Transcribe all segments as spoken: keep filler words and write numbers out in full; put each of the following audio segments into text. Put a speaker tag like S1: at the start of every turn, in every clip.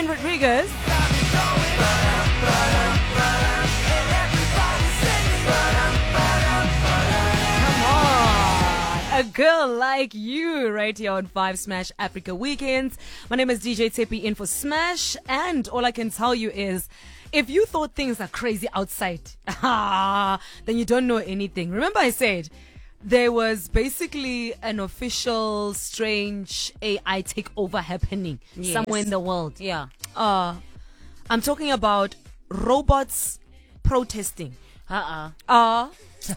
S1: Shane Rodriguez. A girl like you, right here on five Smash Africa Weekends. My name is D J Tepi in for Smash, and all I can tell you is, if you thought things are crazy outside, then you don't know anything. Remember I said there was basically an official strange A I takeover happening
S2: Yes.
S1: somewhere in the world.
S2: Yeah.
S1: Uh, I'm talking about robots protesting.
S2: Uh-uh.
S1: Uh,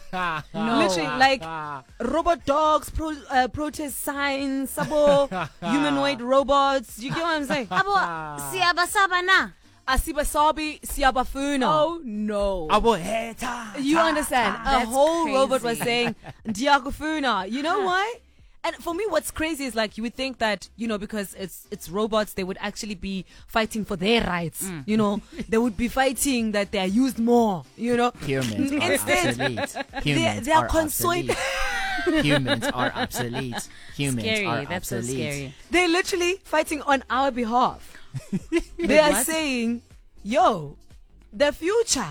S2: No.
S1: Literally, like robot dogs, pro, uh, protest signs, sabo, humanoid robots. You get what I'm saying?
S2: Abo, siyabasaba na.
S1: Asibasabi siyabafuna.
S2: Oh, no.
S3: Abo heta.
S1: You understand? A
S2: That's
S1: whole
S2: crazy.
S1: robot was saying Ndiakufuna. You know why? And for me, what's crazy is like you would think that, you know, because it's it's robots, they would actually be fighting for their rights. You know, they would be fighting that they are used more. You know,
S3: Humans are
S1: Instead,
S3: obsolete. Humans
S1: they are
S3: are
S1: consoling-
S3: obsolete. Humans are obsolete. Humans
S2: Scary.
S3: are
S2: That's so
S3: obsolete.
S2: scary.
S1: they're literally fighting on our behalf. They are
S2: what?
S1: saying, yo, the future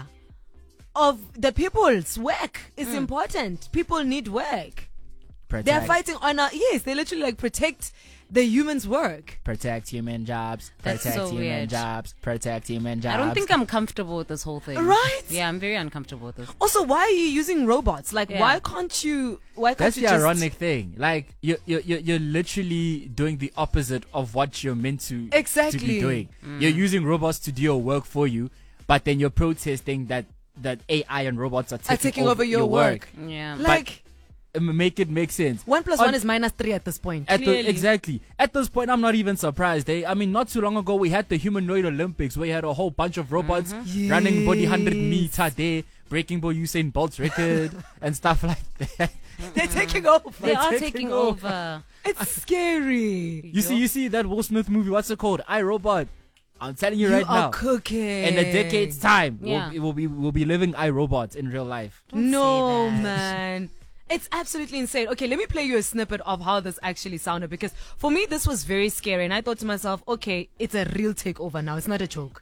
S1: of the people's work is important. People need work.
S3: Protect,
S1: They're fighting on our, yes, they literally like protect the humans' work.
S3: protect human jobs.
S2: That's
S3: Protect
S2: so
S3: human
S2: weird.
S3: jobs. Protect human jobs.
S2: I don't think I'm comfortable with this whole thing.
S1: Right?
S2: Yeah, I'm very uncomfortable with this.
S1: Also, why are you using robots? Like,
S2: Yeah.
S1: why can't you, why can't
S3: That's
S1: you
S3: the
S1: just...
S3: ironic thing. Like you, you, you, you're literally doing the opposite of what you're meant to to
S1: Exactly.
S3: be doing. You're using robots to do your work for you, but then you're protesting that that A I and robots are taking,
S1: Are taking over your work.
S2: Yeah.
S1: Like,
S3: Um, Make it make sense.
S1: one plus
S3: On-
S1: one is minus three at this point.
S3: At the,
S2: Clearly.
S3: exactly. At this point, I'm not even surprised. Eh? I mean, not too long ago, we had the humanoid Olympics where you had a whole bunch of robots running body one hundred meter there, breaking Bo Usain Bolt's record and stuff like that.
S1: They're taking over.
S2: They are
S3: taking
S2: taking
S3: over.
S2: over.
S1: It's scary.
S3: You see, you see that Will Smith movie. What's it called? I, Robot. I'm telling you,
S1: You
S3: right
S1: are
S3: now.
S1: cooking.
S3: In a decade's time,
S2: Yeah.
S3: we'll, we'll be we'll be living iRobot in real life.
S2: Don't
S1: No,
S2: say that.
S1: man. It's absolutely insane. Okay, let me play you a snippet of how this actually sounded, because for me, this was very scary. And I thought to myself, okay, it's a real takeover now. It's not a joke.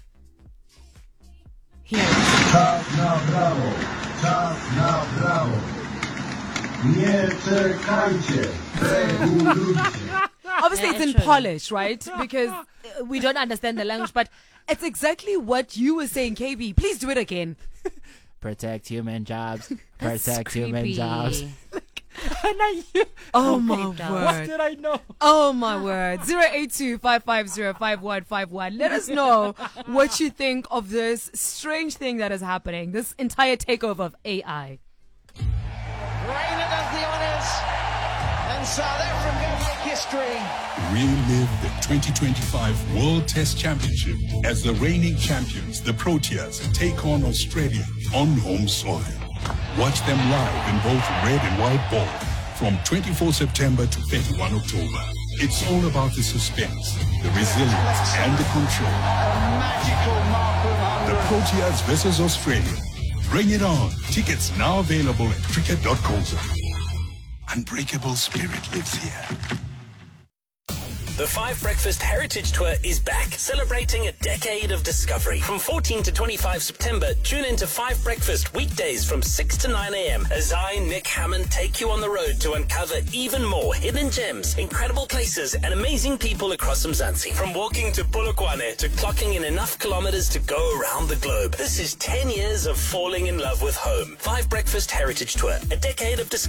S1: Here.
S4: Czas na brawo, czas na brawo. Nie czekajcie, regulujcie.
S1: Obviously,
S2: Yeah,
S1: it's in
S2: actually.
S1: Polish, right? Because uh, we don't understand the language, but it's exactly what you were saying, K B. Please do it again.
S3: Protect human jobs.
S2: That's
S3: Protect human
S2: creepy.
S3: jobs. And I,
S1: Oh, my
S2: creeped out.
S3: what
S1: word.
S3: did I know?
S1: Oh, my word. zero eight two, five five zero, five one five one. Let us know what you think of this strange thing that is happening, this entire takeover of A I.
S5: Reina does the honours, and South Africa make history.
S6: Relive the twenty twenty-five World Test Championship as the reigning champions, the Proteas, take on Australia on home soil. Watch them live in both red and white ball from twenty-fourth September to thirty-first October. It's all about the suspense, the resilience, and the control.
S5: Magical mark of
S6: The Proteas versus Australia. Bring it on. Tickets now available at cricket dot co. Unbreakable spirit lives here.
S7: The Five Breakfast Heritage Tour is back, celebrating a decade of discovery. From fourteenth to twenty-fifth September, tune in to Five Breakfast weekdays from six to nine a.m. as I, Nick Hammond, take you on the road to uncover even more hidden gems, incredible places, and amazing people across Mzansi. From walking to Polokwane to clocking in enough kilometers to go around the globe. This is ten years of falling in love with home. Five Breakfast Heritage Tour, a decade of discovery.